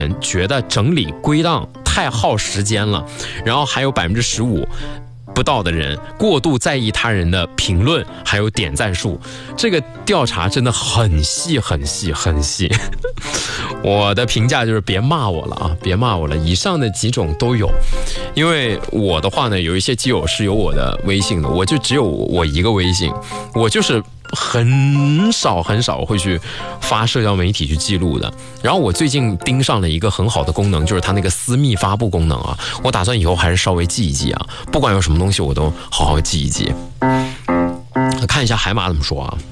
觉得整理归档太耗时间了，然后还有15%不到的人过度在意他人的评论还有点赞数。这个调查真的很细很细很细。我的评价就是别骂我了啊，别骂我了，以上的几种都有。因为我的话呢，有一些基友是有我的微信的，我就只有我一个微信，我就是很少会去发社交媒体去记录的。然后我最近盯上了一个很好的功能，就是它那个私密发布功能啊，我打算以后还是稍微记一记啊，不管有什么东西我都好好记一记。看一下海马怎么说啊。